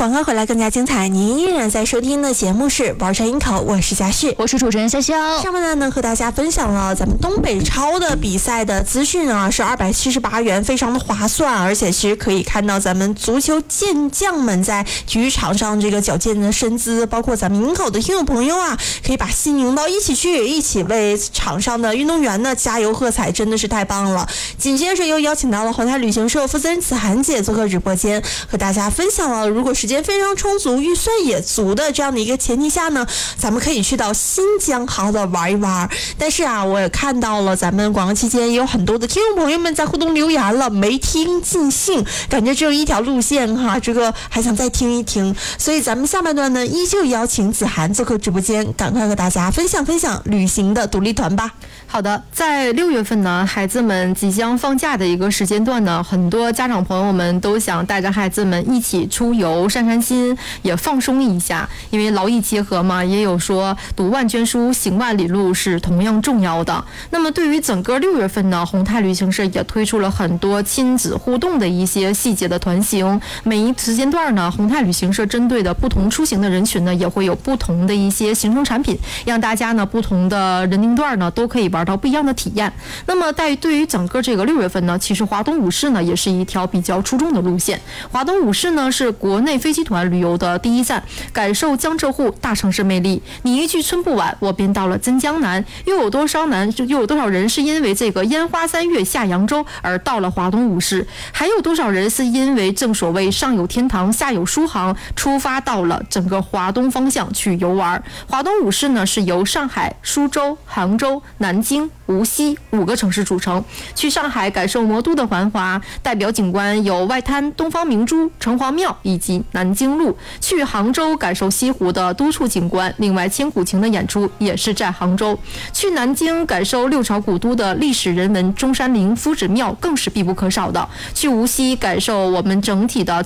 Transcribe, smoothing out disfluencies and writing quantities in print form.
广告回来更加精彩，您依然在收听的节目是玩山营口，我是佳旭， 我是主持人潇潇。 上面呢和大家分享了咱们东北超的比赛的资讯啊，是278元，非常的划算，而且其实可以看到咱们足球健将们在体育场上这个矫健的身姿，包括咱们营口的听众朋友啊，可以把心拧到一起去，一起为场上的运动员呢加油喝彩，真的是太棒了。紧接着又邀请到了华泰旅行社负责人子涵姐做客直播间，和大家分享了如果时间非常充足、预算也足的这样的一个前提下呢，咱们可以去到新疆好好的玩一玩。但是啊，我也看到了咱们广告期间也有很多的听众朋友们在互动留言了，没听尽兴，感觉只有一条路线哈，这个还想再听一听。所以咱们下半段呢，依旧邀请子涵做客直播间，赶快和大家分享分享旅行的独立团吧。 好的，在6月份呢，孩子们即将放假的一个时间段呢，很多家长朋友们都想带着孩子们一起出游散散心，也放松一下，因为劳逸结合嘛，也有说读万卷书行万里路是同样重要的。那么对于整个6月份呢，宏泰旅行社也推出了很多亲子互动的一些细节的团行，每一时间段呢，宏泰旅行社针对的不同出行的人群呢，也会有不同的一些行程产品，让大家呢不同的人龄段呢都可以玩到不一样的体验。那么对于整个这个6月份呢，其实华东五市呢也是一条比较出众的路线。华东五市呢是国内飞机团旅游的第一站，感受江浙沪大城市魅力。你一句春不晚，我便到了真江南。又有多少人是因为这个烟花3月下扬州而到了华东五市？还有多少人是因为正所谓上有天堂下有苏杭，出发到了整个华东方向去游玩？华东五市呢是由上海、苏州、杭州、南京、无锡5个城市组成。去上海感受魔都的繁华，代表景观有外滩、东方明珠、城隍庙以及南京路。去杭州感受西湖的多处景观，另外千古情的演出也是在杭州。去南京感受六朝古都的历史人文，中山陵、夫子庙更是必不可少的。去无锡感受我们整体的